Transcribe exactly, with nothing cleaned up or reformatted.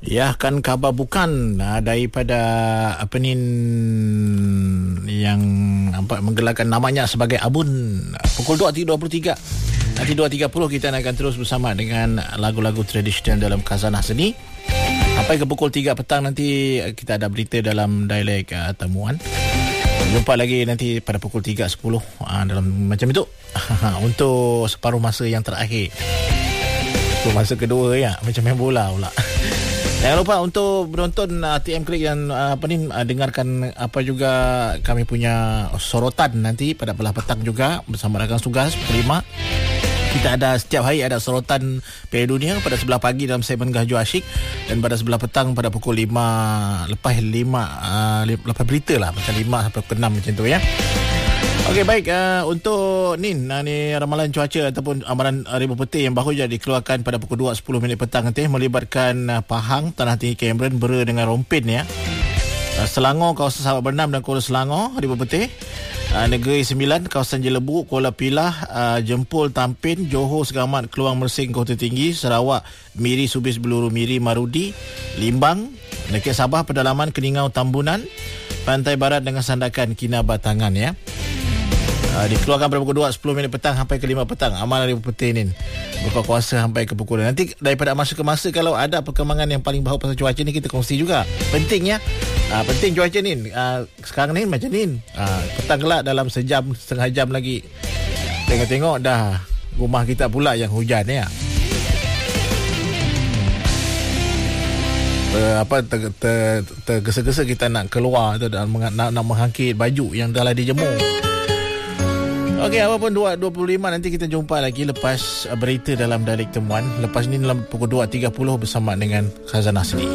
Ya, kan khabar bukan uh, daripada apa ni yang apa menggelarkan namanya sebagai Abun pukul dua dua puluh tiga. Nanti dua tiga puluh kita akan terus bersama dengan lagu-lagu tradisional dalam Khazanah Seni. Sampai ke pukul tiga petang nanti kita ada berita dalam dialek uh, temuan. Jumpa lagi nanti pada pukul tiga sepuluh uh, dalam macam itu. Untuk separuh masa yang terakhir. Untuk masa kedua ya, macam main bola pula. Jangan lupa untuk menonton uh, T M Klik yang uh, apa ni uh, dengarkan apa juga kami punya sorotan nanti pada belah petang juga bersama rakan tugas pukul lima. Kita ada setiap hari ada sorotan Piala Dunia pada sebelah pagi dalam segmen Gaju Asyik dan pada sebelah petang pada pukul lima lepas lima uh, lepas berita lah macam lima sampai pukul enam macam tu ya. Okey, baik, uh, untuk ni, uh, ni ramalan cuaca ataupun amaran uh, ribu peti yang baru je dikeluarkan pada pukul dua sepuluh minit petang nanti melibatkan uh, Pahang, Tanah Tinggi Cameron, Bera dengan Rompin ya. Uh, Selangor, kawasan Sabak Bernam dan Kuala Selangor, ribu peti. Uh, Negeri Sembilan, kawasan Jelebu, Kuala Pilah, uh, Jempol, Tampin, Johor, Segamat, Keluang Mersing, Kota Tinggi, Sarawak, Miri, Subis, Beluru, Miri, Marudi, Limbang, Negeri Sabah, Pedalaman, Keningau, Tambunan, Pantai Barat dengan Sandakan, Kinabatangan ya. Uh, dikeluarkan pada pukul dua sepuluh minit petang sampai ke lima petang. Amalan ribu peti ni berkuasa sampai ke pukul. Nanti daripada masa ke masa kalau ada perkembangan yang paling baru pasal cuaca ni kita kongsi juga. Pentingnya uh, penting cuaca ni uh, sekarang ni macam ni uh, petang kelak dalam sejam setengah jam lagi tengok-tengok dah rumah kita pula yang hujan ya. Uh, apa ter, ter, tergesa-gesa kita nak keluar tu dan nak, nak menghangkit baju yang dah lah dijemur. Okey, apapun dua dua puluh lima nanti kita jumpa lagi lepas berita dalam dialek temuan. Lepas ni dalam pukul dua tiga puluh bersama dengan Khazanah Seni.